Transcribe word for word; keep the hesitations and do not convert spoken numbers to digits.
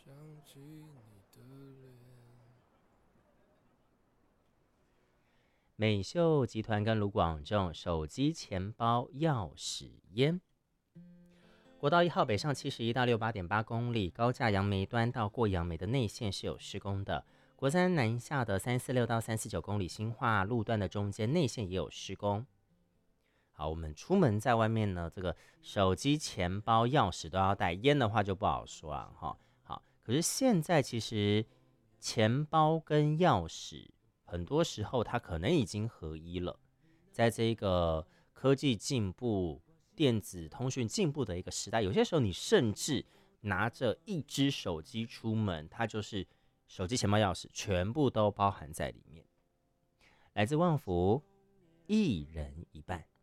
美秀集团跟卢广仲手机、钱包、钥匙、烟。国道一号北上七十一到六八点八公里，高架杨梅端到过杨梅的内线是有施工的。国三南下的三四六到三四九公里新化路段的中间内线也有施工。好，我们出门在外面呢，这个手机、钱包、钥匙都要带，烟的话就不好说啊。哈，好，可是现在其实钱包跟钥匙很多时候它可能已经合一了，在这个科技进步、电子通讯进步的一个时代，有些时候你甚至拿着一只手机出门，它就是手机、钱包、钥匙全部都包含在里面。来自旺福，一人一半。